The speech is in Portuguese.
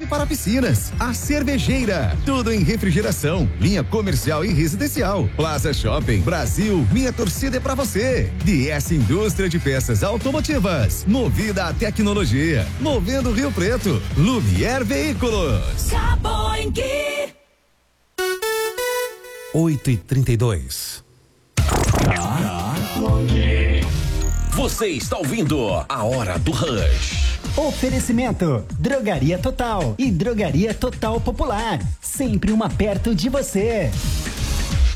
para piscinas. A Cervejeira, tudo em refrigeração, linha comercial e residencial. Plaza Shopping Brasil, minha torcida é pra você. DS Indústria de Peças Automotivas, movida à tecnologia, movendo Rio Preto. Lumière Veículos. 8h32. Você está ouvindo a Hora do Rush. Oferecimento: Drogaria Total e Drogaria Total Popular. Sempre uma perto de você.